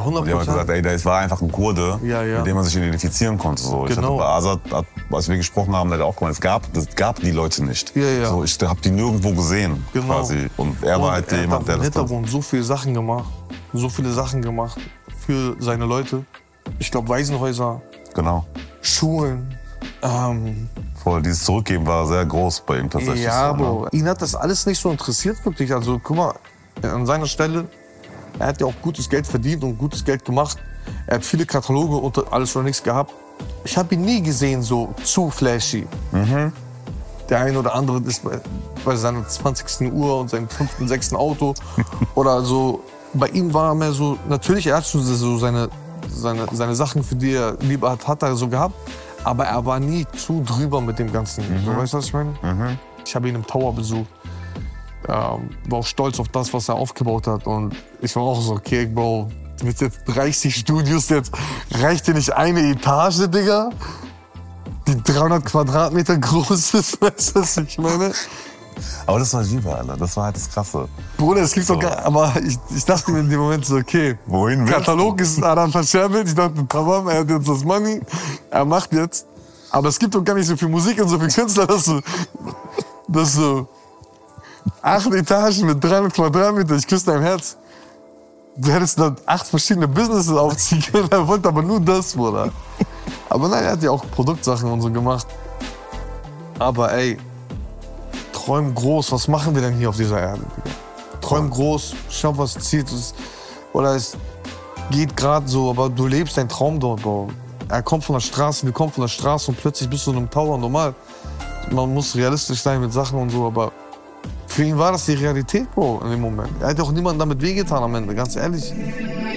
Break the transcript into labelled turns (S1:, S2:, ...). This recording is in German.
S1: 100%.
S2: Und die haben gesagt, ey, das war einfach ein Kurde,
S1: Ja, ja.
S2: mit dem man sich identifizieren konnte. So. Ich
S1: Genau.
S2: hatte bei Azad, als wir gesprochen haben, der hat auch gemeint, es gab die Leute nicht.
S1: Ja, ja.
S2: So, ich habe die nirgendwo gesehen,
S1: Genau.
S2: quasi. Und er war halt jemand, der
S1: im
S2: das...
S1: Hintergrund so viele Sachen gemacht. So viele Sachen gemacht für seine Leute. Ich glaube, Waisenhäuser,
S2: Genau.
S1: Schulen.
S2: Voll, dieses Zurückgeben war sehr groß bei ihm tatsächlich.
S1: Ja,
S2: so, ne?
S1: Bro. Ihn hat das alles nicht so interessiert, wirklich. Also, guck mal, an seiner Stelle, er hat ja auch gutes Geld verdient und gutes Geld gemacht. Er hat viele Kataloge und alles oder nichts gehabt. Ich habe ihn nie gesehen, so zu flashy. Der eine oder andere ist bei seiner 20. Uhr und seinem 5., 6. Auto. Oder so. Bei ihm war er mehr so, natürlich, er hat schon so seine Sachen, für die er lieber hat er so gehabt. Aber er war nie zu drüber mit dem Ganzen. So, weißt du, was ich meine? Ich habe ihn im Tower besucht. War auch stolz auf das, was er aufgebaut hat. Und ich war auch so, okay, Bro, mit jetzt 30 Studios, jetzt reicht dir nicht eine Etage, Digga? Die 300 Quadratmeter groß ist, weißt du, was ich meine?
S2: Aber das war Jiva, Alter. Das war halt das Krasse.
S1: Bruder, es klingt
S2: So.
S1: doch gar, aber ich dachte mir in dem Moment so, okay,
S2: Wohin willst du?
S1: Katalog ist Adam verscherbelt. Ich dachte, tamam, er hat jetzt das Money, er macht jetzt. Aber es gibt doch gar nicht so viel Musik und so viel Künstler, dass so 8 Etagen mit 300 Quadratmeter, ich küsse dein Herz. Du hättest da 8 verschiedene Businesses aufziehen können, er wollte aber nur das, Bruder. Aber nein, er hat ja auch Produktsachen und so gemacht. Aber ey, träum groß, was machen wir denn hier auf dieser Erde? Digga? Träum groß, schau, was zieht es. Oder es geht gerade so, aber du lebst deinen Traum dort, Bro. Er kommt von der Straße, wir kommen von der Straße und plötzlich bist du in einem Tower. Normal, man muss realistisch sein mit Sachen und so, aber für ihn war das die Realität, Bro, in dem Moment. Er hat ja auch niemandem damit wehgetan am Ende, ganz ehrlich.